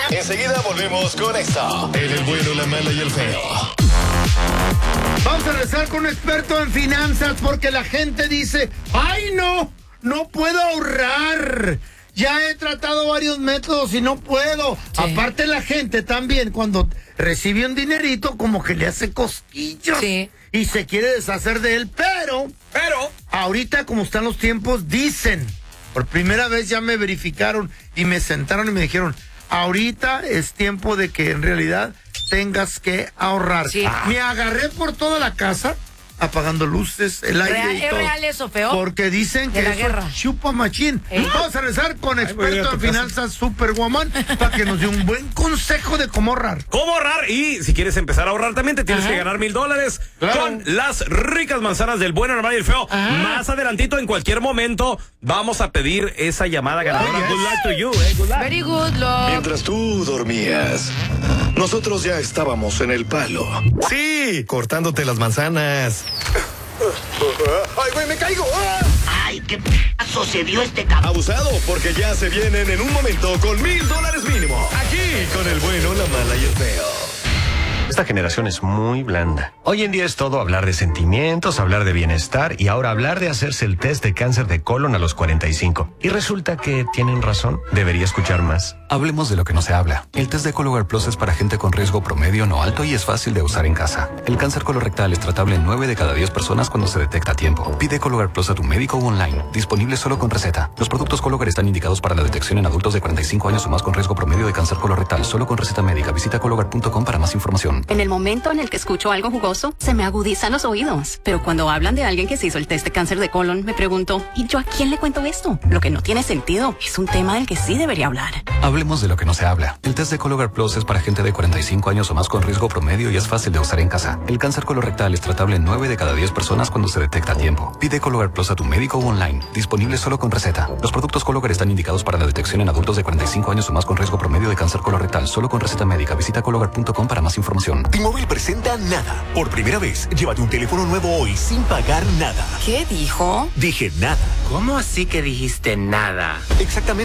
Enseguida volvemos con esto. El bueno, la mala y el feo. Vamos a regresar con un experto en finanzas porque la gente dice, ¡ay no puedo ahorrar! Ya he tratado varios métodos y no puedo. Sí. Aparte la gente también cuando recibe un dinerito como que le hace cosquillas. Sí. Y se quiere deshacer de él, pero ahorita como están los tiempos dicen, por primera vez ya me verificaron y me sentaron y me dijeron, ahorita es tiempo de que en realidad tengas que ahorrar. Sí. Me agarré por toda la casa apagando luces, el aire y todo. ¿Es real eso, feo? Porque dicen que eso chupa machín. Vamos a regresar con experto en finanzas, Superwoman, para que nos dé un buen consejo de cómo ahorrar. ¿Cómo ahorrar? Y si quieres empezar a ahorrar también te tienes que ganar $1,000 con las ricas manzanas del bueno, el malo y el feo. Más adelantito, en cualquier momento, vamos a pedir esa llamada ganadora. Good luck to you, good luck. Very good luck. Mientras tú dormías, nosotros ya estábamos en el palo. Sí, cortándote las manzanas. ¡Ay, güey, me caigo! ¡Ay, qué p***azo se dio este cabrón! Abusado, porque ya se vienen en un momento con $1,000 mínimo. Aquí, con el bueno, la mala y el feo. Esta generación es muy blanda. Hoy en día es todo hablar de sentimientos, hablar de bienestar y ahora hablar de hacerse el test de cáncer de colon a los 45. Y resulta que tienen razón. Debería escuchar más. Hablemos de lo que no se habla. El test de Cologuard Plus es para gente con riesgo promedio no alto y es fácil de usar en casa. El cáncer colorectal es tratable en 9 de cada 10 personas cuando se detecta a tiempo. Pide Cologuard Plus a tu médico o online. Disponible solo con receta. Los productos Cologuard están indicados para la detección en adultos de 45 años o más con riesgo promedio de cáncer colorectal. Solo con receta médica. Visita Cologuard.com para más información. En el momento en el que escucho algo jugoso, se me agudizan los oídos. Pero cuando hablan de alguien que se hizo el test de cáncer de colon, me pregunto, ¿y yo a quién le cuento esto? Lo que no tiene sentido. Es un tema del que sí debería hablar. Hablemos de lo que no se habla. El test de Cologuard Plus es para gente de 45 años o más con riesgo promedio y es fácil de usar en casa. El cáncer colorectal es tratable en 9 de cada 10 personas cuando se detecta a tiempo. Pide Cologuard Plus a tu médico o online. Disponible solo con receta. Los productos Cologuard están indicados para la detección en adultos de 45 años o más con riesgo promedio de cáncer colorectal. Solo con receta médica. Visita Cologuard.com para más información. T-Mobile presenta Nada. Por primera vez, llévate un teléfono nuevo hoy sin pagar nada. ¿Qué dijo? Dije nada. ¿Cómo así que dijiste nada? Exactamente.